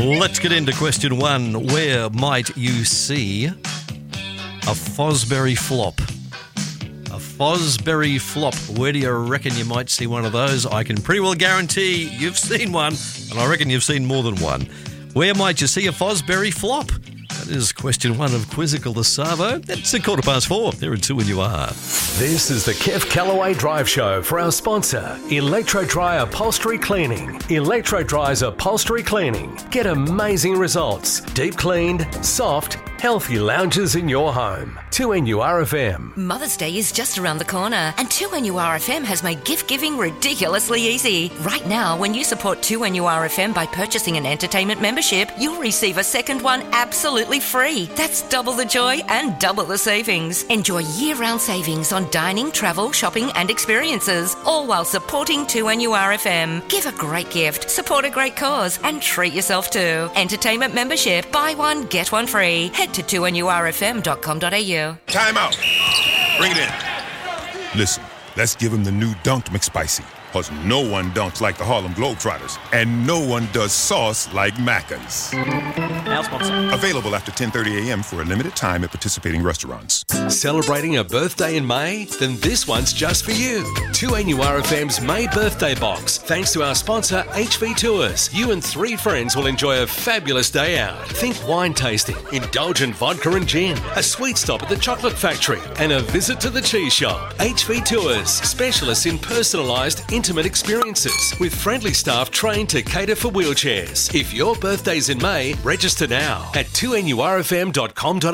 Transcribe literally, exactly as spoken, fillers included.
Let's get into question one. Where might you see a Fosbury flop? A Fosbury flop. Where do you reckon you might see one of those? I can pretty well guarantee you've seen one, and I reckon you've seen more than one. Where might you see a Fosbury flop? That is question one of Quizzical the Savo. It's a quarter past four. There are two when you are. This is the Kev Callaway Drive Show for our sponsor, Electro Dry Upholstery Cleaning. Electro Dry's Upholstery Cleaning. Get amazing results. Deep cleaned, soft, healthy lounges in your home. two N U R F M. Mother's Day is just around the corner, and two N U R F M has made gift giving ridiculously easy. Right now, when you support two N U R F M by purchasing an entertainment membership, you'll receive a second one absolutely free. That's double the joy and double the savings. Enjoy year-round savings on dining, travel, shopping and experiences, all while supporting two N U R F M. Give a great gift, support a great cause, and treat yourself too. Entertainment membership, buy one, get one free. Head to two N U R F M dot com dot a u. Time out. Bring it in. Listen, let's give him the new Dunked McSpicy. Because no one dunks like the Harlem Globetrotters. And no one does sauce like Macca's. Now sponsor. Available after ten thirty a.m. for a limited time at participating restaurants. Celebrating a birthday in May? Then this one's just for you. two N U R F M's May birthday box. Thanks to our sponsor, H V Tours. You and three friends will enjoy a fabulous day out. Think wine tasting, indulgent vodka and gin, a sweet stop at the chocolate factory, and a visit to the cheese shop. H V Tours, specialists in personalised, intimate experiences with friendly staff trained to cater for wheelchairs. If your birthday's in May, register now at two N U R F M dot com dot a u.